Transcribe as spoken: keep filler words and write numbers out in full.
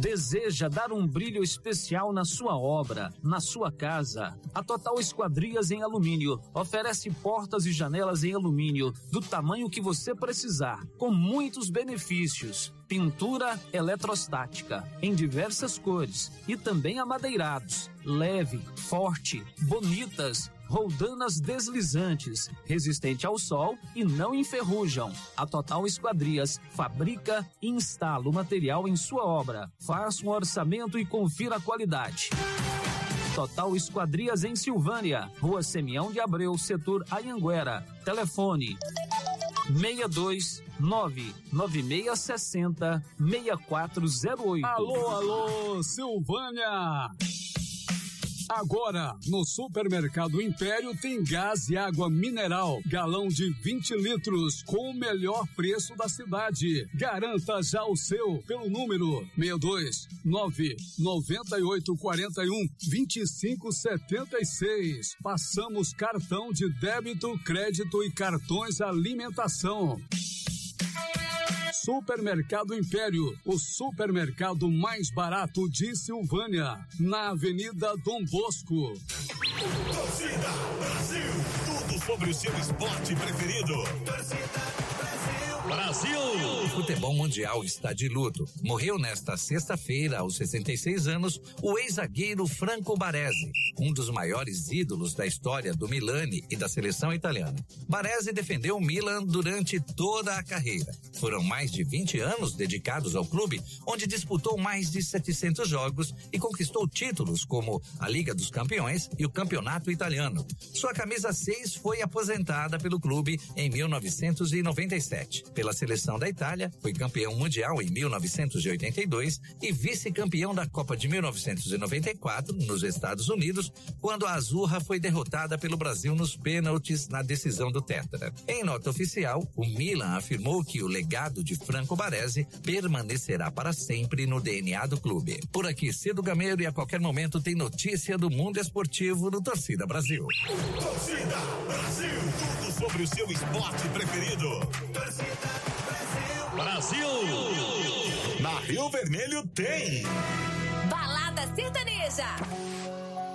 Deseja dar um brilho especial na sua obra, na sua casa? A Total Esquadrias em Alumínio oferece portas e janelas em alumínio do tamanho que você precisar, com muitos benefícios. Pintura eletrostática em diversas cores e também amadeirados, leve, forte, bonitas, roldanas deslizantes, resistente ao sol e não enferrujam. A Total Esquadrias fabrica e instala o material em sua obra. Faça um orçamento e confira a qualidade. Total Esquadrias em Silvânia, Rua Semião de Abreu, setor Anhanguera. Telefone seis dois nove nove seis seis zero seis quatro zero oito. Alô, alô, Silvânia! Agora, no Supermercado Império tem gás e água mineral, galão de vinte litros, com o melhor preço da cidade. Garanta já o seu pelo número seis dois nove nove oito quatro um dois cinco sete seis. Passamos cartão de débito, crédito e cartões alimentação. Supermercado Império, o supermercado mais barato de Silvânia, na Avenida Dom Bosco. Torcida Brasil, tudo sobre o seu esporte preferido. Torcida Brasil. O futebol mundial está de luto. Morreu nesta sexta-feira, aos sessenta e seis anos, o ex-zagueiro Franco Baresi, um dos maiores ídolos da história do Milani e da seleção italiana. Baresi defendeu o Milan durante toda a carreira. Foram mais de vinte anos dedicados ao clube, onde disputou mais de setecentos jogos e conquistou títulos como a Liga dos Campeões e o Campeonato Italiano. Sua camisa seis foi aposentada pelo clube em mil novecentos e noventa e sete. Pela seleção da Itália, foi campeão mundial em mil novecentos e oitenta e dois e vice-campeão da Copa de mil novecentos e noventa e quatro nos Estados Unidos, quando a Azurra foi derrotada pelo Brasil nos pênaltis na decisão do Tetra. Em nota oficial, o Milan afirmou que o legado de Franco Baresi permanecerá para sempre no D N A do clube. Por aqui, Cido Gameiro, e a qualquer momento tem notícia do mundo esportivo do Torcida Brasil. Torcida Brasil, tudo sobre o seu esporte preferido. Torcida Brasil. Brasil. Na Rio Vermelho tem Balada Sertaneja.